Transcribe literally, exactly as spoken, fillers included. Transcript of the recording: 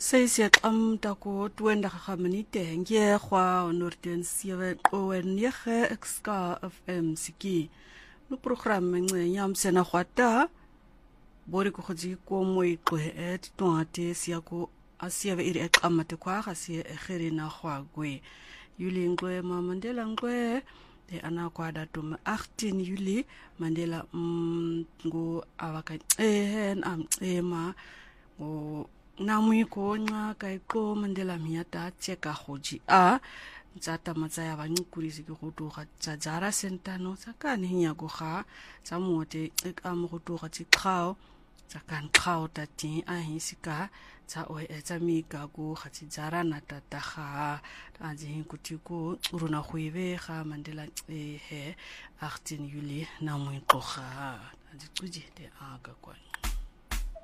Seisiet am dako twintig minuten je kwa onorden sewe owen nege exka F M siki. No programme nge yam sena kwata. Bori ko khji ko moy ko et toate sia ko asia iri ekamate kwa asia egere na khwagwe. Yuli ngwe ma Mandela ngwe de ana kwada tum achttien Juli Mandela ngo awaka ehen am ema ngo namui ko nga kai ko Mandela miata cheka hoji a tsata matsaya ba nkurisi ke go toga tsa jara sentano tsa kane nya go ga tsa mote ka mo go toga tsikgao tsa kan khao ta ti a hisika tsa o etsa mika go ga tsi jara na tata ga a ji kutiko runa go ibe ga Mandela e he achttien Juli na mo iqoga a di tsudi de aga kwa